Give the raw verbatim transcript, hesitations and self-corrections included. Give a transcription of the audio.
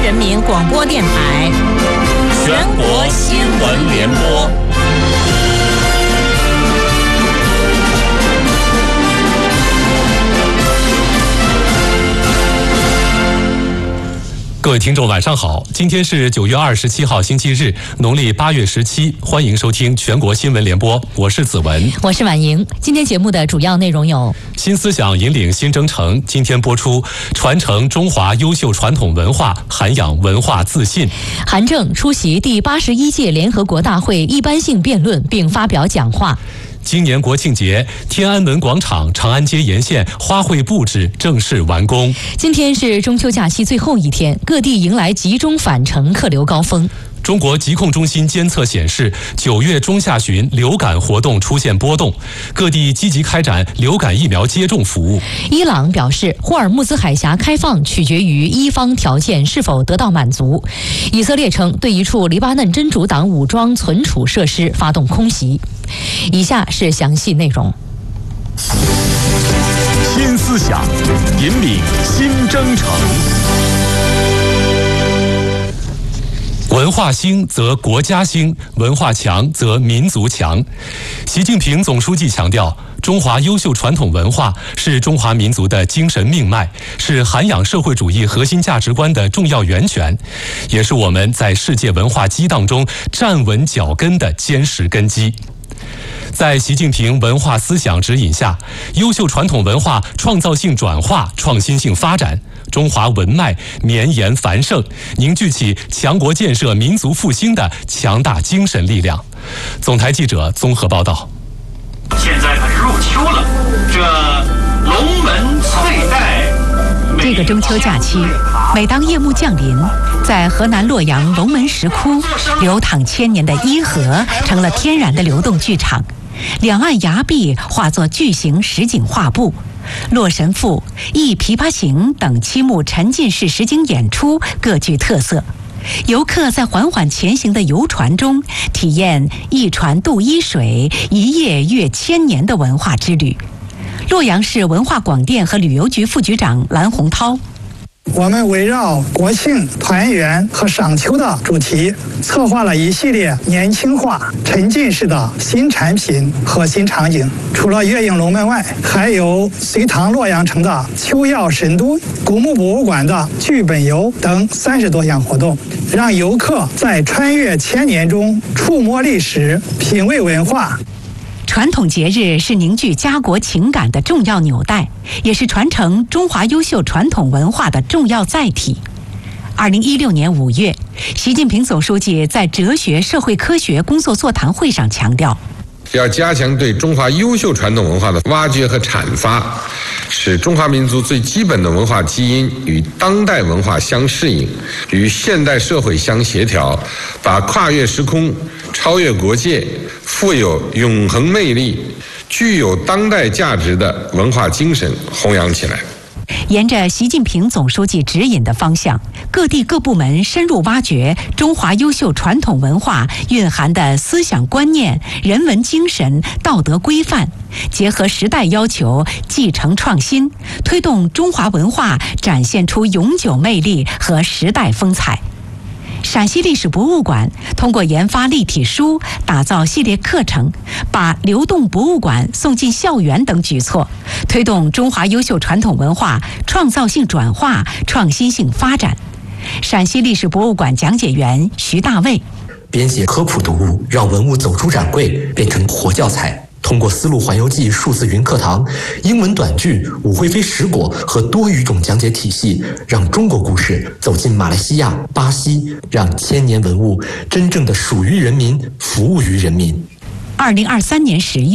人民广播电台全国新闻联播。 各位听众晚上好，今天是九月二十七号星期日，农历八月十七，欢迎收听全国新闻联播，我是子文， 我是婉莹。今天节目的主要内容有： 新思想引领新征程，今天播出传承中华优秀传统文化，涵养文化自信。 韩正出席第八十一届联合国大会一般性辩论并发表讲话。 今年国庆节，天安门广场、长安街沿线花卉布置正式完工。 今天是中秋假期最后一天，各地迎来集中返程客流高峰。 中国疾控中心监测显示，九月中下旬流感活动出现波动，各地积极开展流感疫苗接种服务。 伊朗表示，霍尔木兹海峡开放取决于伊方条件是否得到满足。以色列称对一处黎巴嫩真主党武装存储设施发动空袭。以下是详细内容。 新思想引领新征程。 文化兴则国家兴，文化强则民族强。习近平总书记强调，中华优秀传统文化是中华民族的精神命脉，是涵养社会主义核心价值观的重要源泉，也是我们在世界文化激荡中站稳脚跟的坚实根基。在习近平文化思想指引下，优秀传统文化创造性转化、创新性发展，中华文脉绵延繁盛，凝聚起强国建设、民族复兴的强大精神力量。总台记者综合报道。 现在可是入秋了，这龙门翠带。 这个中秋假期，每当夜幕降临，在河南洛阳龙门石窟，流淌千年的伊河成了天然的流动剧场，两岸崖壁化作巨型实景画布。《洛神赋》《忆琵琶行》等七幕沉浸式实景演出各具特色，游客在缓缓前行的游船中，体验一船渡伊水，一夜阅千年的文化之旅。洛阳市文化广电和旅游局副局长蓝洪涛， 我们围绕国庆、团圆和赏秋的主题，策划了一系列年轻化、沉浸式的新产品和新场景。除了月影龙门外，还有隋唐洛阳城的秋曜神都、古墓博物馆的剧本游等三十多项活动，让游客在穿越千年中触摸历史、品味文化。 传统节日是凝聚家国情感的重要纽带，也是传承中华优秀传统文化的重要载体。二零一六年五月，习近平总书记在哲学社会科学工作座谈会上强调， 要加强对中华优秀传统文化的挖掘和阐发，使中华民族最基本的文化基因与当代文化相适应，与现代社会相协调，把跨越时空、超越国界、富有永恒魅力、具有当代价值的文化精神弘扬起来。 沿着习近平总书记指引的方向，各地各部门深入挖掘中华优秀传统文化蕴含的思想观念、人文精神、道德规范，结合时代要求，继承创新，推动中华文化展现出永久魅力和时代风采。陕西历史博物馆通过研发立体书、打造系列课程，把流动博物馆送进校园等举措，推动中华优秀传统文化创造性转化、创新性发展。陕西历史博物馆讲解员徐大卫， 编写科普读物，让文物走出展柜，变成活教材。通过丝路环游记数字云课堂、英文短剧、武惠妃食果和多语种讲解体系，让中国故事走进马来西亚、巴西，让千年文物真正的属于人民，服务于人民。 二零二三年十月。